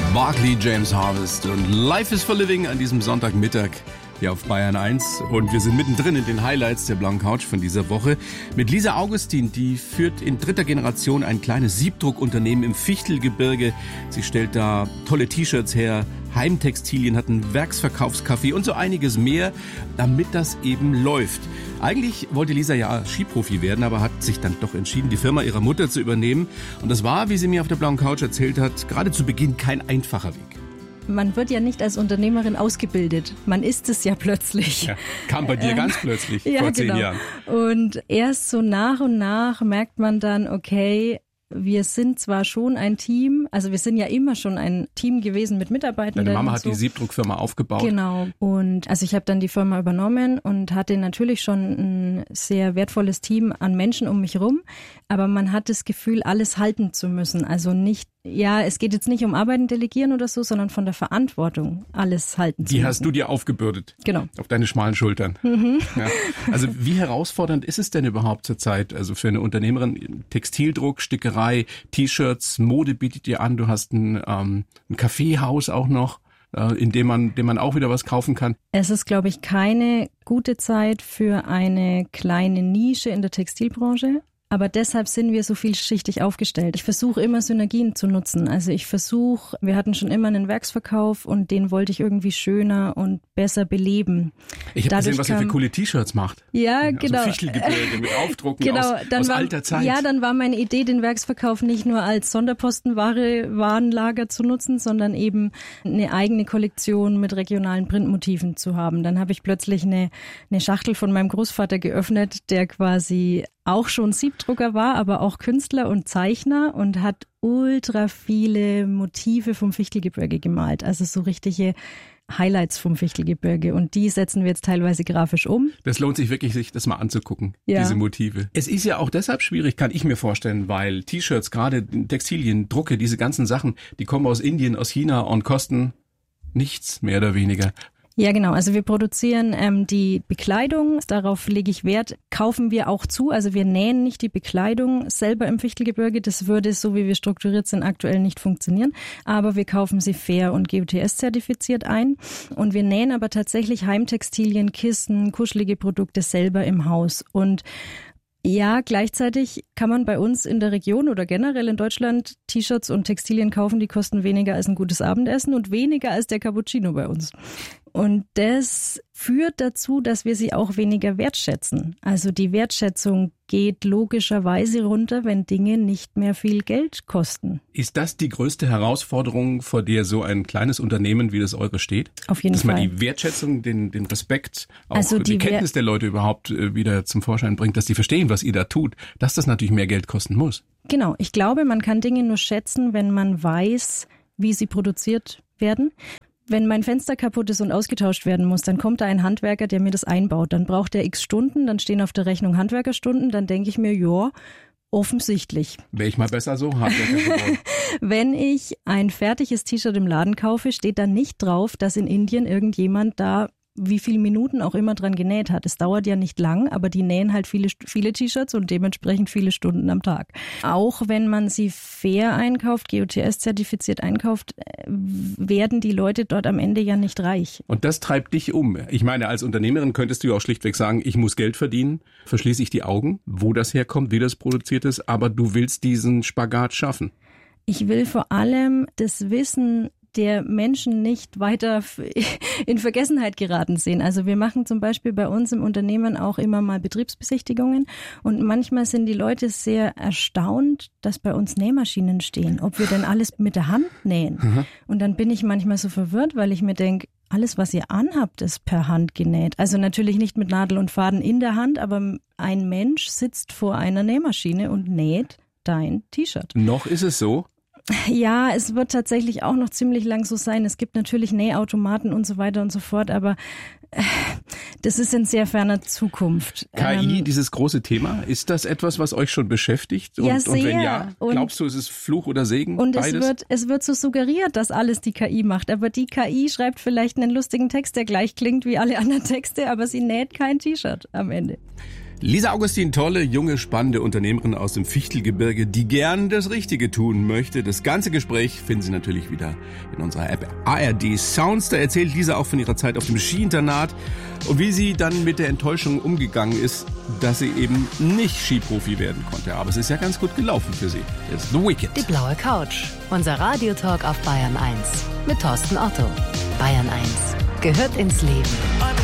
Barclay James Harvest und Life is for Living an diesem Sonntagmittag hier auf Bayern 1. Und wir sind mittendrin in den Highlights der blauen Couch von dieser Woche mit Lisa Augustin. Die führt in dritter Generation ein kleines Siebdruckunternehmen im Fichtelgebirge. Sie stellt da tolle T-Shirts her, Heimtextilien, hat einen Werksverkaufscafé und so einiges mehr, damit das eben läuft. Eigentlich wollte Lisa ja Skiprofi werden, aber hat sich dann doch entschieden, die Firma ihrer Mutter zu übernehmen. Und das war, wie sie mir auf der blauen Couch erzählt hat, gerade zu Beginn kein einfacher Weg. Man wird ja nicht als Unternehmerin ausgebildet. Man ist es ja plötzlich. Ja, kam bei dir ganz plötzlich, vor 10 Jahren. Und erst so nach und nach merkt man dann, okay, wir sind zwar schon ein Team, also wir sind ja immer schon ein Team gewesen mit Mitarbeitenden. Deine Mama hat die Siebdruckfirma aufgebaut. Genau. Und also ich habe dann die Firma übernommen und hatte natürlich schon ein sehr wertvolles Team an Menschen um mich rum. Aber man hat das Gefühl, alles halten zu müssen. Also nicht, ja, es geht jetzt nicht um Arbeiten delegieren oder so, sondern von der Verantwortung alles halten zu müssen. Die hast du dir aufgebürdet. Genau. Auf deine schmalen Schultern. Mhm. Ja. Also wie herausfordernd ist es denn überhaupt zurzeit? Also für eine Unternehmerin, Textildruck, Stickerei, T-Shirts, Mode bietet dir an. Du hast ein Kaffeehaus auch noch, in dem man auch wieder was kaufen kann. Es ist, glaube ich, keine gute Zeit für eine kleine Nische in der Textilbranche. Aber deshalb sind wir so vielschichtig aufgestellt. Ich versuche immer Synergien zu nutzen. Also wir hatten schon immer einen Werksverkauf und den wollte ich irgendwie schöner und besser beleben. Ich habe gesehen, was ihr für coole T-Shirts macht. Ja, genau. Also Fichtelgebirge mit Aufdrucken aus alter Zeit. Ja, dann war meine Idee, den Werksverkauf nicht nur als Sonderpostenwarenlager zu nutzen, sondern eben eine eigene Kollektion mit regionalen Printmotiven zu haben. Dann habe ich plötzlich eine Schachtel von meinem Großvater geöffnet, der quasi auch schon Siebdrucker war, aber auch Künstler und Zeichner und hat ultra viele Motive vom Fichtelgebirge gemalt. Also so richtige Highlights vom Fichtelgebirge. Und die setzen wir jetzt teilweise grafisch um. Das lohnt sich wirklich, sich das mal anzugucken, diese Motive. Es ist ja auch deshalb schwierig, kann ich mir vorstellen, weil T-Shirts, gerade Textilien, Drucke, diese ganzen Sachen, die kommen aus Indien, aus China und kosten nichts, mehr oder weniger. Ja, genau. Also wir produzieren die Bekleidung. Darauf lege ich Wert. Kaufen wir auch zu. Also wir nähen nicht die Bekleidung selber im Fichtelgebirge. Das würde, so wie wir strukturiert sind, aktuell nicht funktionieren. Aber wir kaufen sie fair und GOTS-zertifiziert ein. Und wir nähen aber tatsächlich Heimtextilien, Kissen, kuschelige Produkte selber im Haus. Und ja, gleichzeitig kann man bei uns in der Region oder generell in Deutschland T-Shirts und Textilien kaufen, die kosten weniger als ein gutes Abendessen und weniger als der Cappuccino bei uns. Und das führt dazu, dass wir sie auch weniger wertschätzen. Also die Wertschätzung geht logischerweise runter, wenn Dinge nicht mehr viel Geld kosten. Ist das die größte Herausforderung, vor der so ein kleines Unternehmen wie das eure steht? Auf jeden Fall. Dass man die Wertschätzung, den Respekt, auch also die Kenntnis der Leute überhaupt wieder zum Vorschein bringt, dass die verstehen, was ihr da tut, dass das natürlich mehr Geld kosten muss. Genau. Ich glaube, man kann Dinge nur schätzen, wenn man weiß, wie sie produziert werden. Wenn mein Fenster kaputt ist und ausgetauscht werden muss, dann kommt da ein Handwerker, der mir das einbaut. Dann braucht er x Stunden, dann stehen auf der Rechnung Handwerkerstunden. Dann denke ich mir, ja, offensichtlich. Wäre ich mal besser so Handwerker geworden. Wenn ich ein fertiges T-Shirt im Laden kaufe, steht da nicht drauf, dass in Indien irgendjemand da wie viele Minuten auch immer dran genäht hat. Es dauert ja nicht lang, aber die nähen halt viele T-Shirts und dementsprechend viele Stunden am Tag. Auch wenn man sie fair einkauft, GOTS-zertifiziert einkauft, werden die Leute dort am Ende ja nicht reich. Und das treibt dich um. Ich meine, als Unternehmerin könntest du ja auch schlichtweg sagen, ich muss Geld verdienen, verschließe ich die Augen, wo das herkommt, wie das produziert ist, aber du willst diesen Spagat schaffen. Ich will vor allem das Wissen der Menschen nicht weiter in Vergessenheit geraten sehen. Also wir machen zum Beispiel bei uns im Unternehmen auch immer mal Betriebsbesichtigungen und manchmal sind die Leute sehr erstaunt, dass bei uns Nähmaschinen stehen, ob wir denn alles mit der Hand nähen. Mhm. Und dann bin ich manchmal so verwirrt, weil ich mir denke, alles, was ihr anhabt, ist per Hand genäht. Also natürlich nicht mit Nadel und Faden in der Hand, aber ein Mensch sitzt vor einer Nähmaschine und näht dein T-Shirt. Noch ist es so? Ja, es wird tatsächlich auch noch ziemlich lang so sein. Es gibt natürlich Nähautomaten und so weiter und so fort, aber das ist in sehr ferner Zukunft. KI, dieses große Thema, ist das etwas, was euch schon beschäftigt? Ja, sehr. Und wenn ja, glaubst du, ist es Fluch oder Segen? Und beides? Es wird so suggeriert, dass alles die KI macht. Aber die KI schreibt vielleicht einen lustigen Text, der gleich klingt wie alle anderen Texte, aber sie näht kein T-Shirt am Ende. Lisa Augustin, tolle, junge, spannende Unternehmerin aus dem Fichtelgebirge, die gern das Richtige tun möchte. Das ganze Gespräch finden Sie natürlich wieder in unserer App ARD Sounds. Da erzählt Lisa auch von ihrer Zeit auf dem Skiinternat und wie sie dann mit der Enttäuschung umgegangen ist, dass sie eben nicht Skiprofi werden konnte. Aber es ist ja ganz gut gelaufen für sie. Das ist The Wicked. Die blaue Couch, unser Radiotalk auf Bayern 1 mit Thorsten Otto. Bayern 1 gehört ins Leben.